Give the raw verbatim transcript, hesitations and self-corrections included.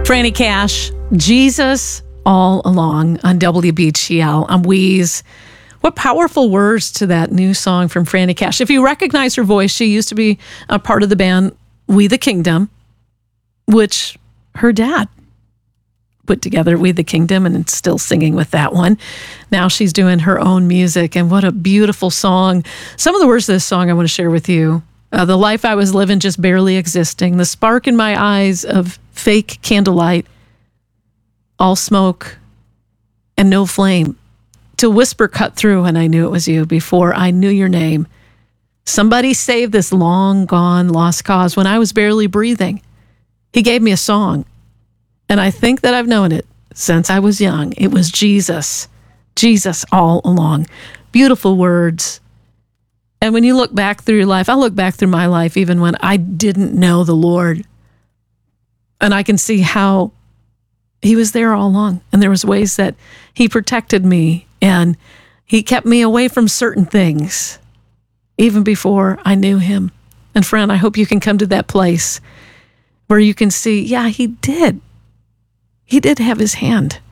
Franny Cash, Jesus All Along on W B G L. I'm Wheeze. What powerful words to that new song from Franny Cash. If you recognize her voice, she used to be a part of the band We the Kingdom, which her dad put together, We the Kingdom, and it's still singing with that one. Now she's doing her own music, and what a beautiful song. Some of the words of this song I want to share with you. Uh, the life I was living, just barely existing. The spark in my eyes of fake candlelight. All smoke and no flame. Till whisper cut through and I knew it was you before I knew your name. Somebody saved this long gone lost cause when I was barely breathing. He gave me a song, and I think that I've known it since I was young. It was Jesus. Jesus all along. Beautiful words. And when you look back through your life, I look back through my life even when I didn't know the Lord. And I can see how he was there all along. And there was ways that he protected me and he kept me away from certain things even before I knew him. And friend, I hope you can come to that place where you can see, yeah, he did. He did have his hand